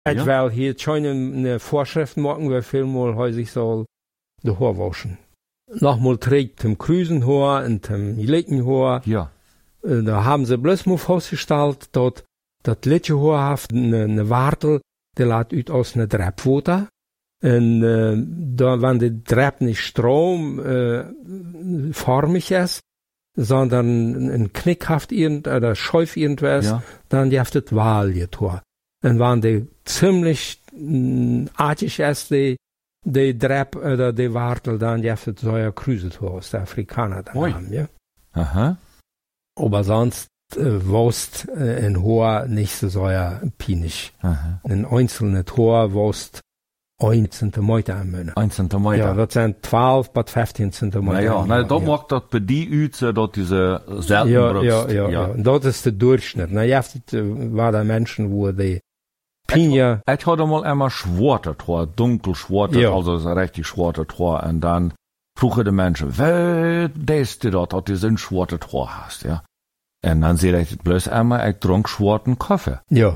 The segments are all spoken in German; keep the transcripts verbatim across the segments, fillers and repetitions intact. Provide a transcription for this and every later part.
Ich Ja? will hier schon eine Vorschrift machen, wie viel mal häusig soll die Haar waschen. Nochmal trägt zum Krüsenhaar und zum Lickenhaar. Ja. Äh, Da haben sie bloß mal festgestellt, dass das Littenhaar hat eine, eine Wartel, die lädt uit aus einer Dreppwater. Und äh, da, wenn die Drepp nicht stromformig äh, ist, sondern ein knickhaft irgend oder scheuf irgendwas, Ja. dann jaft het Wahljetor. Und wenn die ziemlich mh, artig ist, die, die Drepp oder die Wartel, dann jaft het so ja Krüsetor aus der Afrikaner dann Ui. haben, ja. Aha. Aber sonst äh, wost äh, ein Haar nicht so sehr pinisch. Aha. Ein einzelnes Haar wost ein Zentimeter am Monat. Ein Zentimeter. Ja, das sind zwölf bis fünfzehn Zentimeter. Naja, am na, Jahr, da ja. macht das bei die uit, dat diese selten Ja, brutst. ja, ja, ja. Und das ist der Durchschnitt. Na, ja, das äh, war der Menschen, wo die Pinja, Ich hatte mal einmal schwarze Tor, dunkel schwarze, Ja. also so richtig schwarze Tor. Und dann frugen die Menschen, wer denkst du dort, dass du so ein schwarze Tor hast, ja? Und dann sehe ich bloß einmal, ich trank schwarzen Kaffee. ja.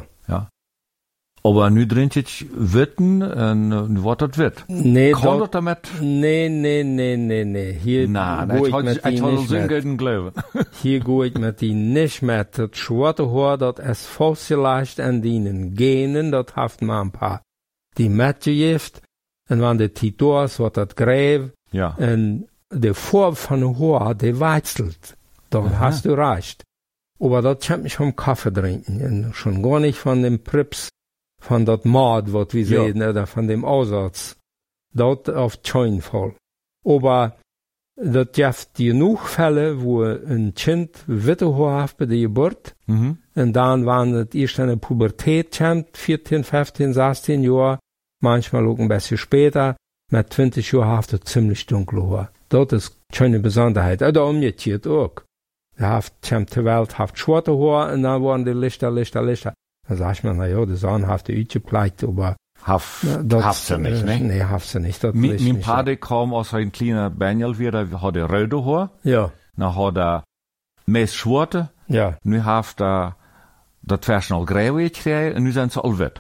Aber nu drink ich Witten, und was das wird. Nee, Kann das dat, damit? nee, nee, nee, nee, nee. Hier Na, go ich ich hatte, mit ich die hatte nicht so mit. einen glauben. Hier go ich mit die nicht mit. Das schwarze Haar, das ist vielleicht an den Genen, das haft man ein paar, die mitgegift. Und wenn die Titors, wird das gräb. Ja. Und die Farbe von dem Haar, die wechselt. Da Aha. hast du recht. Aber das kommt nicht vom Kaffee trinken. Und schon gar nicht von dem Prips, von dat Mord, was wir Ja. sehen, oder von dem Aussatz. Dort auf keinen Fall. Aber das gibt genug Fälle, wo ein Kind witte Haar hat bei der Geburt. Mhm. Und dann, wenn es erst in der Pubertät kommt, vierzehn, fünfzehn, sechzehn Jahre, manchmal auch ein bisschen später, mit zwanzig Jahren hat er ziemlich dunkle Haar. Das ist keine Besonderheit. Oder umgekehrt auch. Er hat, kommt die Welt, hat schwarze Haar, und dann waren die Lichter, Lichter, Lichter. Dann sagt man, na ja, die Sonne hat die uitgepleicht, aber Haf, ja, das, haft sie nicht, äh, ne? Nee, haft sie nicht. Das Mi- ist Mein nicht Vater kam aus ein kleiner Benjel wieder, hat er rote Haar, so. Ja, dann hat er meest schwarze, ja, nu heeft er dat vers al grauw gekregen en nu zijn ze al wit.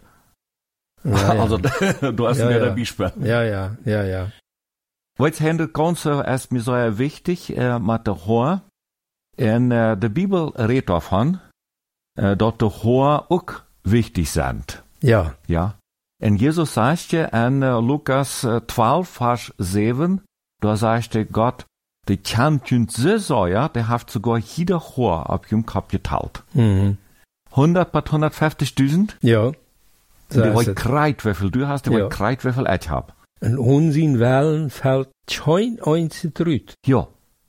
ja, ja. Also, du hast Ja, mir ja. dabei gespielt. ja, ja, ja, ja. Wat hände ganz erst mir so wichtig, äh, mit der Haar. In äh, der Bibel redet davon, äh, dass die Haar auch wichtig sind. Ja, Ja. Und Jesus sagt ja in äh, Lukas äh, zwölf, Vers sieben, da sagt er Gott, die kennt uns so sehr, der hat sogar jeder Haar auf ihrem Kopf geteilt. mhm. hundert bis hundertfünfzigtausend. Ja. Und So die ist wollt es. Kreidwürfel, du hast die Ja. wollt Kreidwürfel ich hab. En onzien Wellen fällt kein einziges Rüt. Ja.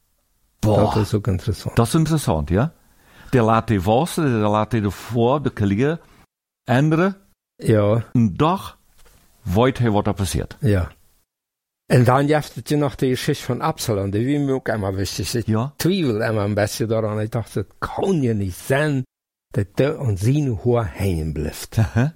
Das Boah, ist auch interessant. das ist interessant, ja. Der lässt die Wasser, der lässt die vor, die Klier, ändern, Ja, und doch weiß er, was da passiert. ja. En dan heeft het je nog de Geschichte von Absalom, die wie mir auch immer wichtig ist. Ich Ja. twiebel immer ein bisschen daran. Ich dachte, das kann ja nicht sein, dass der und seine Haar hängen bleibt. Aha.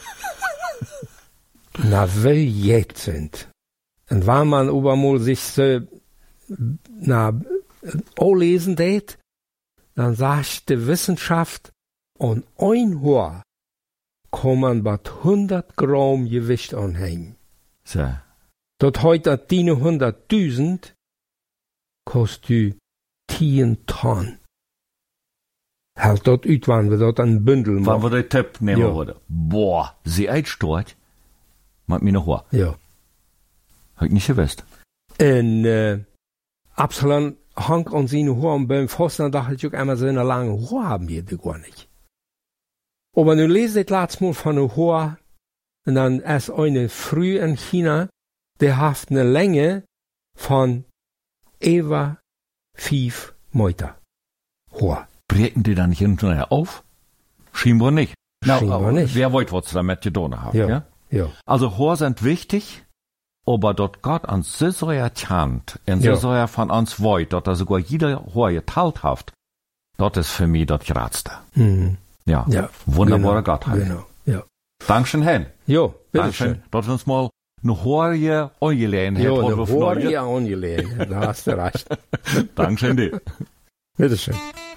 Na, wie jetzt sind. Und wenn man aber mal sich so, na, anlesen tät, dann sagt die Wissenschaft, an ein Haar kann man bei hundert Gramm Gewicht anhängen. So. Dat heute an deine hunderttausend kostet du zehn Tonnen. Halt dort uit, wenn wir dort einen Bündel Wenn machen. wir den Tipp nehmen Ja. würden. Boah, sie einstört, mit mir noch Haar. Ja. Hab ich nicht gewusst. En äh, Absalom hangt an seine Haar und beim Fasten dachte ich auch einmal, so eine lange Haar haben wir die gar nicht. Aber nun lese ich letztes Mal von einer Haar, und dann ist eine früh in China, der hat eine Länge von über fünf Meter. Haar. Breken die dann nicht hinterher auf? Scheinbar nicht. Scheinbar aber nicht. Wer wollte was damit getan haben, Ja. ja? Ja. Also Haar sind wichtig, aber dort Gott uns so sehr kennt, und so Ja. sehr von uns wollt, dass er sogar jeder Haar geteilt hat, das ist für mich das Geratste. Mhm. Ja. Ja. Wunderbarer Genau. Gott. Halt. Genau. Ja. Dankeschön, Hen. Jo, Dankeschön, bitteschön. dass uns mal eine Haar hier angelehnt hat. Jo, hat de wir Haar von euch. ja angelegen. Da hast du recht. Dankeschön dir. Bitteschön.